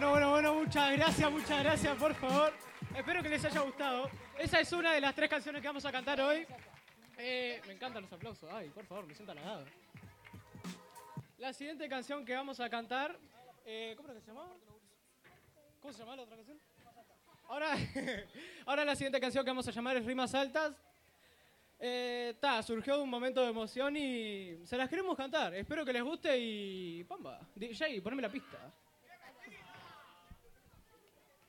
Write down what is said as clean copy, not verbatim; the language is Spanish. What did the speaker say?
Bueno, muchas gracias, por favor. Espero que les haya gustado. Esa es una de las 3 canciones que vamos a cantar hoy. Me encantan los aplausos. Ay, por favor, me siento halagado. La siguiente canción que vamos a cantar... ¿Cómo era que se llamaba? ¿Cómo se llamaba la otra canción? Ahora la siguiente canción que vamos a llamar es Rimas Altas. Surgió de un momento de emoción y se las queremos cantar. Espero que les guste y... ¡Pamba! DJ, poneme la pista.